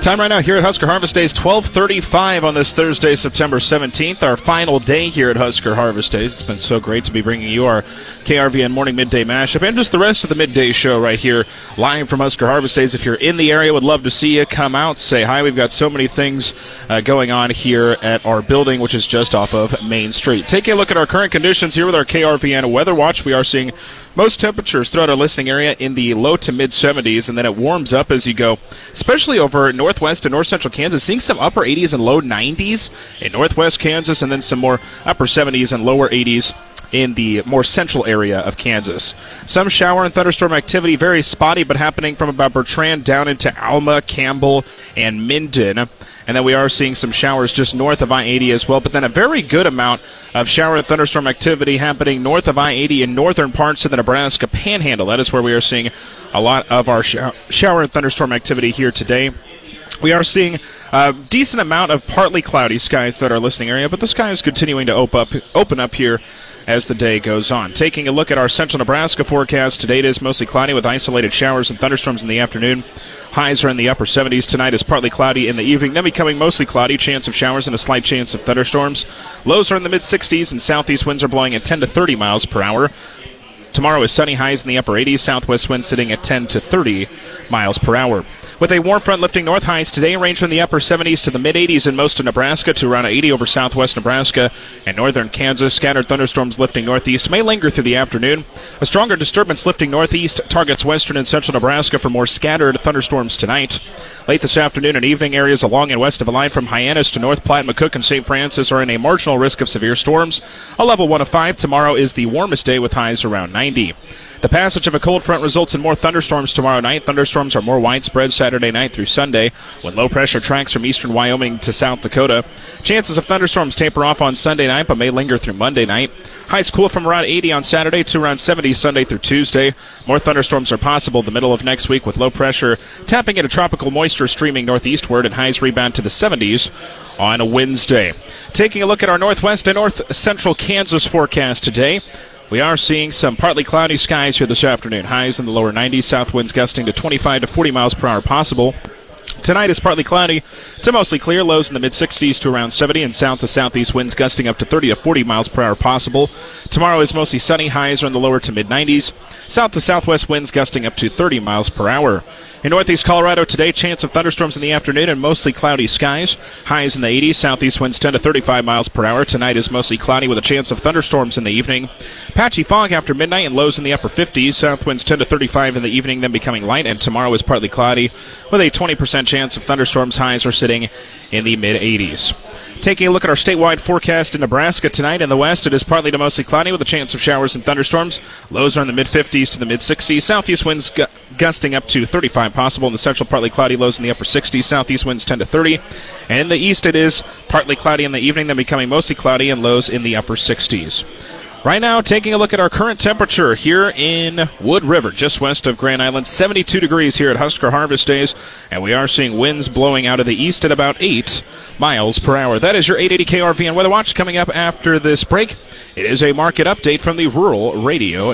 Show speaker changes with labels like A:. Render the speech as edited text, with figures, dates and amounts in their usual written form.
A: Time right now here at Husker Harvest Days, 12:35 on this Thursday, September 17th, our final day here at Husker Harvest Days. It's been so great to be bringing you our KRVN Morning Midday Mashup and just the rest of the midday show right here live from Husker Harvest Days. If you're in the area, would love to see you. Come out, say hi. We've got so many things going on here at our building, which is just off of Main Street. Taking a look at our current conditions here with our KRVN Weather Watch. We are seeing most temperatures throughout our listening area in the low to mid-70s, and then it warms up as you go, especially over northwest and north-central Kansas, seeing some upper 80s and low 90s in northwest Kansas, and then some more upper 70s and lower 80s in the more central area of Kansas. Some shower and thunderstorm activity, very spotty, but happening from about Bertrand down into Alma, Campbell, and Minden. And then we are seeing some showers just north of I-80 as well, but then a very good amount of shower and thunderstorm activity happening north of I-80 in northern parts of the Nebraska Panhandle. That is where we are seeing a lot of our shower and thunderstorm activity here today. We are seeing a decent amount of partly cloudy skies throughout our listening area, but the sky is continuing to open up here as the day goes on. Taking a look at our central Nebraska forecast, today it is mostly cloudy with isolated showers and thunderstorms in the afternoon. Highs are in the upper 70s. Tonight is partly cloudy in the evening, then becoming mostly cloudy, chance of showers and a slight chance of thunderstorms. Lows are in the mid-60s, and southeast winds are blowing at 10 to 30 miles per hour. Tomorrow is sunny, highs in the upper 80s, southwest winds sitting at 10 to 30 miles per hour. With a warm front lifting north, highs today range from the upper 70s to the mid-80s in most of Nebraska to around 80 over southwest Nebraska and northern Kansas. Scattered thunderstorms lifting northeast may linger through the afternoon. A stronger disturbance lifting northeast targets western and central Nebraska for more scattered thunderstorms tonight. Late this afternoon and evening, areas along and west of a line from Hyannis to North Platte, McCook, and St. Francis are in a marginal risk of severe storms. A level 1 of 5. Tomorrow is the warmest day with highs around 90. The passage of a cold front results in more thunderstorms tomorrow night. Thunderstorms are more widespread Saturday night through Sunday when low pressure tracks from eastern Wyoming to South Dakota. Chances of thunderstorms taper off on Sunday night but may linger through Monday night. Highs cool from around 80 on Saturday to around 70 Sunday through Tuesday. More thunderstorms are possible the middle of next week with low pressure tapping into tropical moisture streaming northeastward, and highs rebound to the 70s on a Wednesday. Taking a look at our northwest and north central Kansas forecast today. We are seeing some partly cloudy skies here this afternoon. Highs in the lower 90s, south winds gusting to 25 to 40 miles per hour possible. Tonight is partly cloudy to mostly clear, lows in the mid-60s to around 70, and south to southeast winds gusting up to 30 to 40 miles per hour possible. Tomorrow is mostly sunny, highs are in the lower to mid-90s. South to southwest winds gusting up to 30 miles per hour. In northeast Colorado today, chance of thunderstorms in the afternoon and mostly cloudy skies. Highs in the 80s, southeast winds 10 to 35 miles per hour. Tonight is mostly cloudy with a chance of thunderstorms in the evening. Patchy fog after midnight and lows in the upper 50s. South winds 10 to 35 in the evening, then becoming light, and tomorrow is partly cloudy with a 20% chance of thunderstorms. Highs are sitting in the mid-80s. Taking a look at our statewide forecast in Nebraska tonight. In the west, it is partly to mostly cloudy with a chance of showers and thunderstorms. Lows are in the mid-50s to the mid-60s. Southeast winds gusting up to 35 possible. In the central, partly cloudy, lows in the upper 60s. Southeast winds 10 to 30. And in the east, it is partly cloudy in the evening, then becoming mostly cloudy, and lows in the upper 60s. Right now, taking a look at our current temperature here in Wood River, just west of Grand Island, 72 degrees here at Husker Harvest Days, and we are seeing winds blowing out of the east at about 8 miles per hour. That is your 880 KRVN Weather Watch. Coming up after this break, it is a market update from the Rural Radio